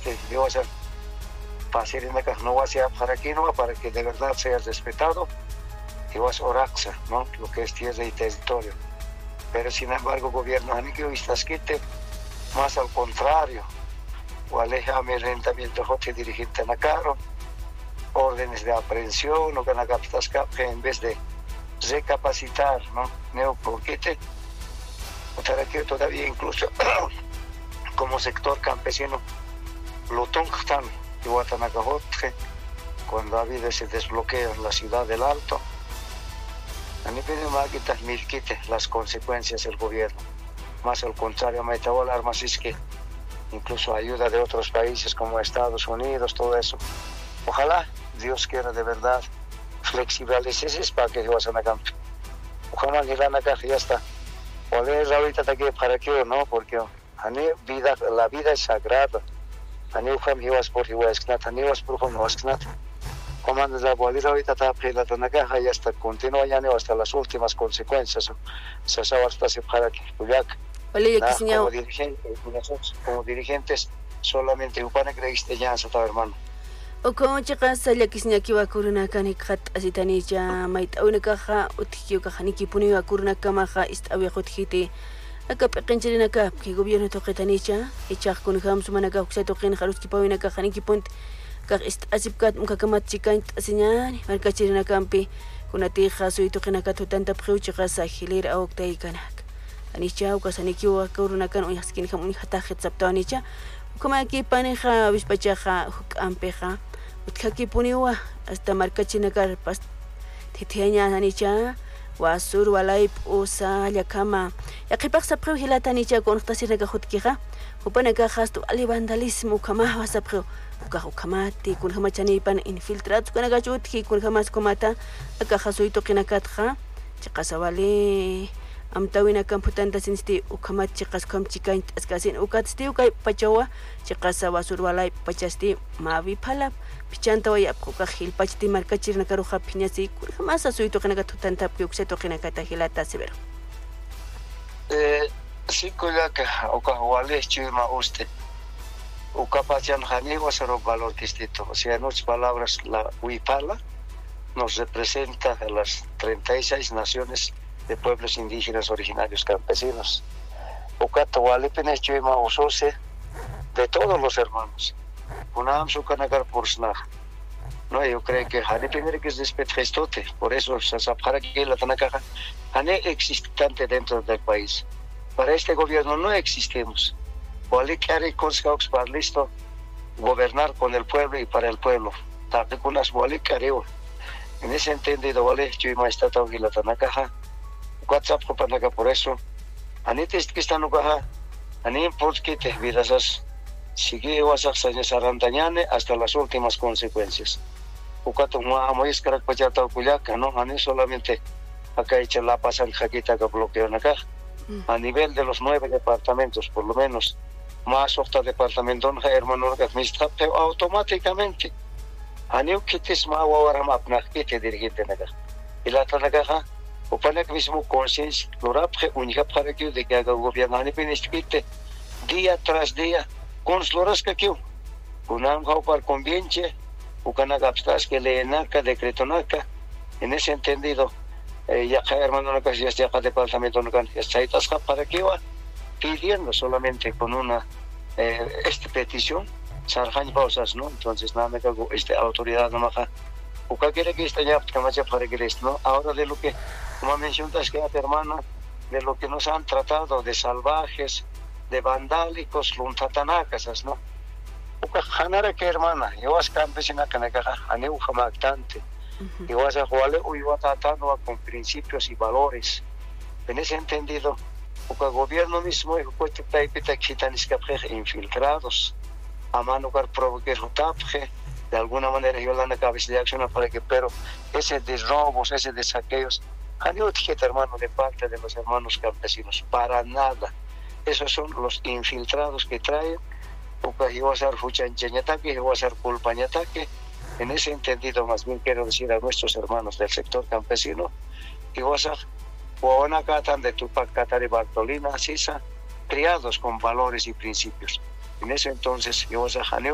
yo voy a ser pasar en acá, no va a ser para aquí, no, para que de verdad seas respetado y vas a oraxa, ¿no? Lo que es tierra y territorio. Pero sin embargo, gobierno, que estás quite, más al contrario, o aleja mi rentamiento de dirigente en caro, órdenes de aprehensión, o que en vez de recapacitar, ¿no? Neoproquete, todavía incluso como sector campesino, lo tonjan y Guatanacajotje, cuando ha habido ese desbloqueo en la ciudad del Alto, a mí me maquitas milquite las consecuencias del gobierno. Más al contrario, me estaba hablar más es que incluso ayuda de otros países como Estados Unidos, todo eso. Ojalá Dios quiera de verdad flexibilices para que se vayan a campo. Ojalá ni la naca ya está. O leer ahorita aquí para qué no, porque la vida es sagrada. Ani ufam hiwas por hiwasknat, ani was por hiwasknat. Comando la bolita ahorita está pela naca ya está continúa ya hasta las últimas consecuencias. Se sabe hasta se para que como dirigentes solamente upana creíste ya hasta hermano. O como chicas ya kisnya kiwa kuruna kani khat asitani ja mait awna kaha uthiyo kahani kipuni wa kuruna kamaha istawi khothite aka peqenchirina ka ki gobierno to qetani ja ichaq kun kham sumana ka uksa to qin kharus ki pawina ka khani ki punt ka ist asipkat umka kamat chikan asinyani marka chirina kampi kunati khasu to qina ka to tanta pkheuchi qasa khilir awk tai kanak ani cha ukasani kiwa kuruna kan uyaskin kham uni khata khit saptani cha como aquí paneja bispachaja ampeja utkaki puniwa hasta markachinakar pas titiaña anicha wasur walay usa yakama yaqipak sapqew hilatanicha konqtasiraka hutkija upanaka hastu ali vandalismo kama wasapqew ukamati kun hamachani pan infiltrados kunaka chutki kun hamas komata aka hasuito kinakatja chiqasawali amtawina kamputanta sinsti ukamat chiqas kam chikain askasin ukatsti ukay pachawa chiqasa wasurwalay pachasti mavi phala pichanta waya apquqa hilpachti markachirna karuqa phiñasi kurhamasa suito qinaqa tutanta piukseto qinaqa tahilata sibero sikullaka ukawale chima usted ukapachan hani wasaro valor distinto, o sea, en otras palabras la huipala nos representa a las 36 naciones de pueblos indígenas originarios campesinos. Ucato Walipenes Chima Usose de todos los hermanos. Unam Sukanagar Pursnaj. No, yo creo que Hane primero que es despetestote, por eso se sabe que la Tanakaja Hane existente dentro del país. Para este gobierno no existimos. Wali quiere conscaux para listo gobernar con el pueblo y para el pueblo. Tapicunas Wali careo. En ese entendido, Wali Chima está todo la Tanakaja. WhatsApp kopanaga por eso anites que están ukaha anim porque te vidasas sigue wasak sarantañane hasta las últimas consecuencias ukato mois karak pachata kuyaka no ani solamente acá hecha la pasan jaquita que bloquean acá a nivel de los 9 departamentos por lo menos más octa departamento hermano que automáticamente ani ukites ma waram que dirigente acá y la tanaka Upanak mismo conciencia, lorapje, única para que de que haga gobierno, ni penisquite, día tras día, con loras que yo, unam para conviene, ucanagapstas que le naca, decreto naca, en ese entendido, ya que hermano no casi ya que departamento no can, ya para que va pidiendo solamente con una esta petición, sarjan pausas, ¿no? Entonces nada me cago, autoridad no maja. Uka quiere que esté ya para que esto, ¿no? Ahora de lo que, como mencionas que hermana, de lo que nos han tratado de salvajes, de vandálicos, luntatanacas, ¿no? Uka janara que hermana, yo was campesina que nagaja, aneu jamactante, y was a jugarle o iba tratando con principios y valores. En ese entendido, uka gobierno mismo, pues te taipita quitan infiltrados, a mano para provocar tapje. De alguna manera yo la cabeza de acción para que, pero ese de robos, ese de saqueos, hermano, de parte de los hermanos campesinos, para nada. Esos son los infiltrados que traen, porque yo voy a ser fuchancheñataque, yo voy a ser pulpañataque. En ese entendido, más bien quiero decir a nuestros hermanos del sector campesino, y voy a ser Huaonacatan de Tupac, Catari, Bartolina, Sisa, criados con valores y principios. En ese entonces, yo voy a ser